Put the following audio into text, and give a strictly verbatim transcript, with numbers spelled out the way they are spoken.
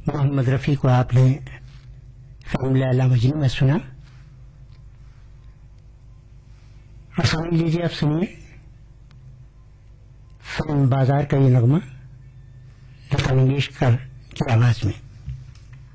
मोहम्मद रफ़ी को आपने फिल्म लैला मजनू में सुना। और समझ लीजिए, आप सुनिए फिल्म बाजार का ये नगमा लता मंगेशकर की आवाज में।